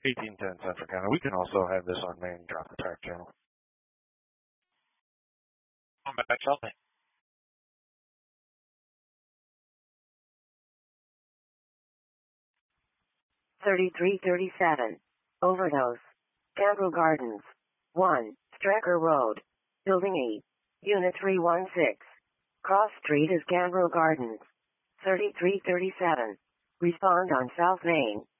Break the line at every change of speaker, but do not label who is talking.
1810 Central County. We can also have this on main drop the track channel.
I'm back something.
3337. Overdose. Cambro Gardens. 1. Strecker Road. Building 8. Unit 316. Cross Street is Cambro Gardens. 3337. Respond on South Main.